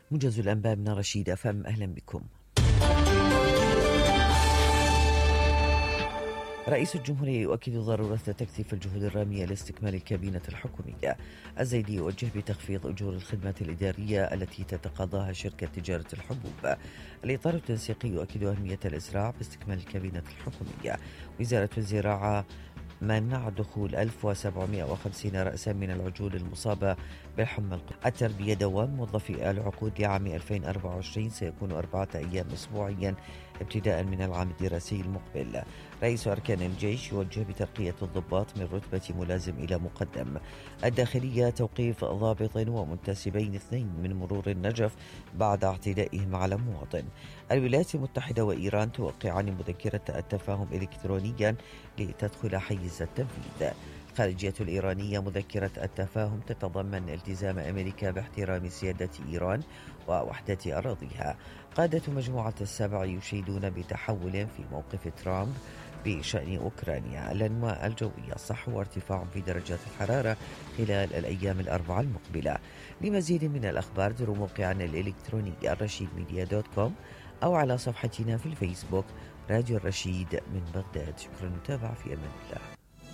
موجز الأنباء من رشيد أفهم، أهلا بكم. رئيس الجمهورية يؤكد ضرورة تكثيف الجهود الرامية لاستكمال الكابينة الحكومية. الزيدي يوجه بتخفيض أجور الخدمات الإدارية التي تتقاضاها شركة تجارة الحبوب. الإطار التنسيقي يؤكد أهمية الإسراع باستكمال الكابينة الحكومية. وزارة الزراعة منع دخول 1750 رأسا من العجول المصابة بالحمى. التربية دوام موظفي العقود لعام 2024 سيكون 4 أيام أسبوعيا ابتداء من العام الدراسي المقبل. رئيس أركان الجيش يوجه بترقية الضباط من رتبة ملازم إلى مقدم. الداخلية توقيف ضابط ومنتسبين 2 من مرور النجف بعد اعتدائهم على مواطن. الولايات المتحدة وإيران توقعان مذكرة التفاهم إلكترونيا لتدخل حيز التنفيذ. الخارجية الإيرانية مذكرة التفاهم تتضمن التزام أمريكا باحترام سيادة إيران ووحدة أراضيها. قادة مجموعة السبع يشيدون بتحول في موقف ترامب بشأن أوكرانيا. الأنواع الجوية صحو وارتفاع في درجات الحرارة خلال الأيام الأربعة المقبلة. لمزيد من الأخبار زوروا موقعنا الإلكتروني الرشيدميديا.com أو على صفحتنا في الفيسبوك راديو الرشيد من بغداد. شكرا للمتابعة، في أمان الله.